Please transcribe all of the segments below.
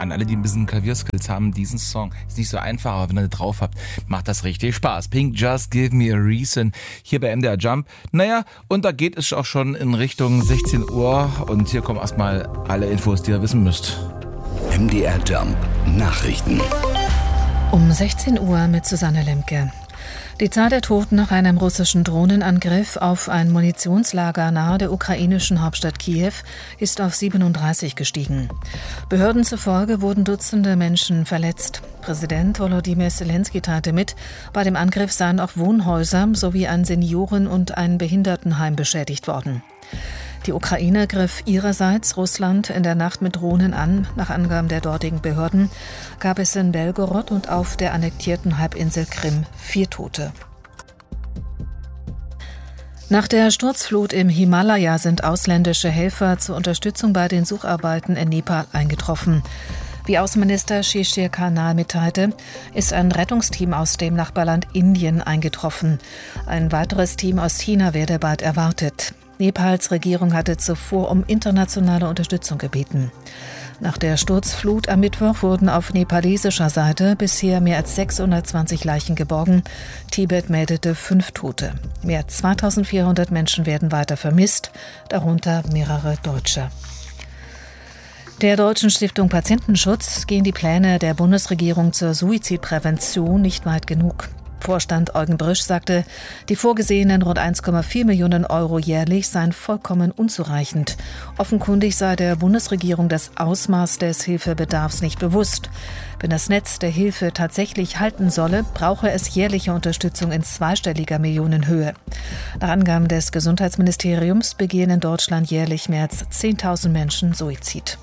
An alle, die ein bisschen Klavierskills haben, diesen Song ist nicht so einfach, aber wenn ihr drauf habt, macht das richtig Spaß. Pink, Just Give Me a Reason, hier bei MDR Jump. Naja, und da geht es auch schon in Richtung 16 Uhr und hier kommen erstmal alle Infos, die ihr wissen müsst. MDR Jump Nachrichten. Um 16 Uhr mit Susanne Lemke. Die Zahl der Toten nach einem russischen Drohnenangriff auf ein Munitionslager nahe der ukrainischen Hauptstadt Kiew ist auf 37 gestiegen. Behörden zufolge wurden Dutzende Menschen verletzt. Präsident Volodymyr Zelensky teilte mit, bei dem Angriff seien auch Wohnhäuser sowie ein Senioren- und ein Behindertenheim beschädigt worden. Die Ukraine griff ihrerseits Russland in der Nacht mit Drohnen an. Nach Angaben der dortigen Behörden gab es in Belgorod und auf der annektierten Halbinsel Krim 4 Tote. Nach der Sturzflut im Himalaya sind ausländische Helfer zur Unterstützung bei den Sucharbeiten in Nepal eingetroffen. Wie Außenminister Shishir Karnal mitteilte, ist ein Rettungsteam aus dem Nachbarland Indien eingetroffen. Ein weiteres Team aus China werde bald erwartet. Nepals Regierung hatte zuvor um internationale Unterstützung gebeten. Nach der Sturzflut am Mittwoch wurden auf nepalesischer Seite bisher mehr als 620 Leichen geborgen. Tibet meldete 5 Tote. Mehr als 2400 Menschen werden weiter vermisst, darunter mehrere Deutsche. Der Deutschen Stiftung Patientenschutz gehen die Pläne der Bundesregierung zur Suizidprävention nicht weit genug. Vorstand Eugen Brisch sagte, die vorgesehenen rund 1,4 Millionen Euro jährlich seien vollkommen unzureichend. Offenkundig sei der Bundesregierung das Ausmaß des Hilfebedarfs nicht bewusst. Wenn das Netz der Hilfe tatsächlich halten solle, brauche es jährliche Unterstützung in zweistelliger Millionenhöhe. Nach Angaben des Gesundheitsministeriums begehen in Deutschland jährlich mehr als 10.000 Menschen Suizid.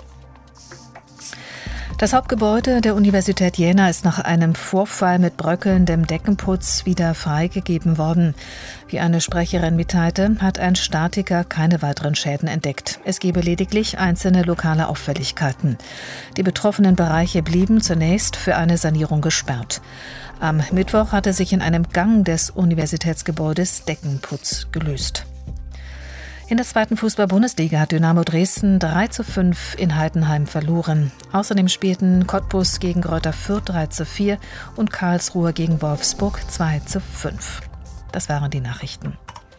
Das Hauptgebäude der Universität Jena ist nach einem Vorfall mit bröckelndem Deckenputz wieder freigegeben worden. Wie eine Sprecherin mitteilte, hat ein Statiker keine weiteren Schäden entdeckt. Es gebe lediglich einzelne lokale Auffälligkeiten. Die betroffenen Bereiche blieben zunächst für eine Sanierung gesperrt. Am Mittwoch hatte sich in einem Gang des Universitätsgebäudes Deckenputz gelöst. In der 2. Fußball-Bundesliga hat Dynamo Dresden 3:5 in Heidenheim verloren. Außerdem spielten Cottbus gegen Greuther Fürth 3:4 und Karlsruhe gegen Wolfsburg 2:5. Das waren die Nachrichten.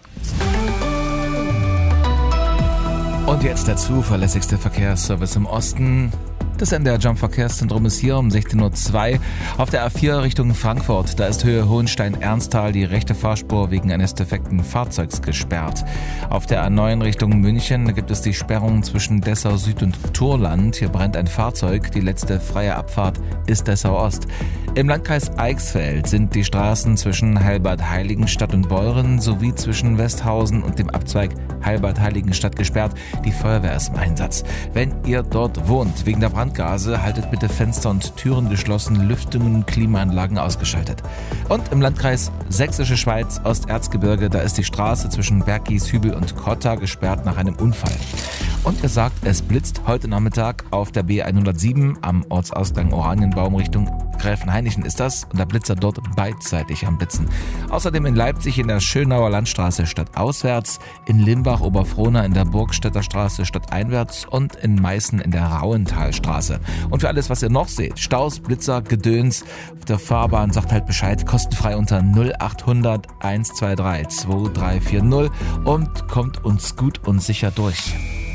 Und jetzt der zuverlässigste Verkehrsservice im Osten. Das MDR Jump Verkehrszentrum ist hier um 16.02 Uhr auf der A4 Richtung Frankfurt. Da ist Höhe Hohenstein-Ernsthal die rechte Fahrspur wegen eines defekten Fahrzeugs gesperrt. Auf der A9 Richtung München da gibt es die Sperrung zwischen Dessau Süd und Thurland. Hier brennt ein Fahrzeug. Die letzte freie Abfahrt ist Dessau Ost. Im Landkreis Eichsfeld sind die Straßen zwischen Heilbad-Heiligenstadt und Beuren sowie zwischen Westhausen und dem Abzweig Heilbad-Heiligenstadt gesperrt. Die Feuerwehr ist im Einsatz. Wenn ihr dort wohnt, wegen der Brandgase, haltet bitte Fenster und Türen geschlossen, Lüftungen und Klimaanlagen ausgeschaltet. Und im Landkreis Sächsische Schweiz, Osterzgebirge, da ist die Straße zwischen Bergis, Hübel und Kotta gesperrt nach einem Unfall. Und er sagt, es blitzt heute Nachmittag auf der B107 am Ortsausgang Oranienbaum Richtung Gräfenhainichen ist das und der Blitzer dort beidseitig am Blitzen. Außerdem in Leipzig in der Schönauer Landstraße stadtauswärts, in Limbach-Oberfrohna in der Burgstädter Straße stadteinwärts und in Meißen in der Rauenthalstraße. Und für alles, was ihr noch seht, Staus, Blitzer, Gedöns auf der Fahrbahn, sagt halt Bescheid, kostenfrei unter 0800 123 2340 und kommt uns gut und sicher durch.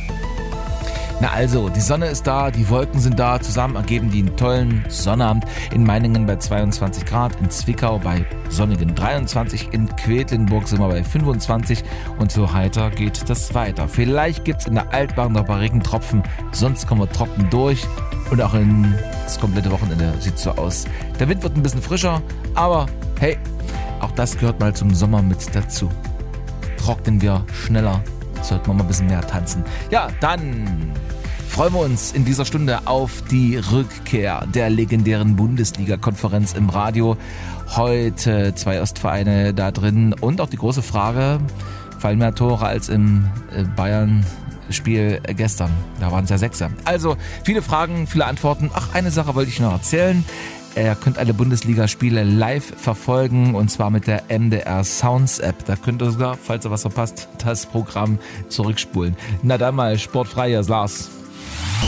Na also, die Sonne ist da, die Wolken sind da, zusammen ergeben die einen tollen Sonnabend. In Meiningen bei 22 Grad, in Zwickau bei sonnigen 23, in Quedlinburg sind wir bei 25 und so heiter geht das weiter. Vielleicht gibt's in der Altbahn noch ein paar Regentropfen, sonst kommen wir trocken durch und auch das komplette Wochenende sieht so aus. Der Wind wird ein bisschen frischer, aber hey, auch das gehört mal zum Sommer mit dazu. Trocknen wir schneller. Sollten wir mal ein bisschen mehr tanzen. Ja, dann freuen wir uns in dieser Stunde auf die Rückkehr der legendären Bundesliga-Konferenz im Radio. Heute 2 Ostvereine da drin und auch die große Frage, fallen mehr Tore als im Bayern-Spiel gestern. Da waren es ja 6. Also viele Fragen, viele Antworten. Ach, eine Sache wollte ich noch erzählen. Ihr könnt alle Bundesligaspiele live verfolgen und zwar mit der MDR Sounds App. Da könnt ihr sogar, falls ihr was verpasst, das Programm zurückspulen. Na dann mal, sportfrei, hier ist Lars.